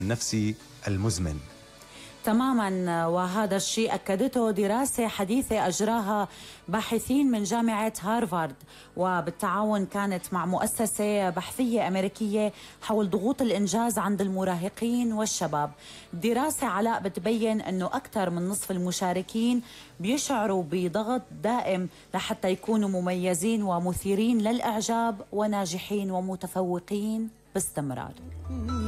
النفسي المزمن. تماما، وهذا الشيء أكدته دراسة حديثة أجراها باحثين من جامعة هارفارد، وبالتعاون كانت مع مؤسسة بحثية أمريكية حول ضغوط الإنجاز عند المراهقين والشباب. دراسة علاء بتبين أنه أكثر من نصف المشاركين بيشعروا بضغط دائم لحتى يكونوا مميزين ومثيرين للإعجاب وناجحين ومتفوقين باستمرار.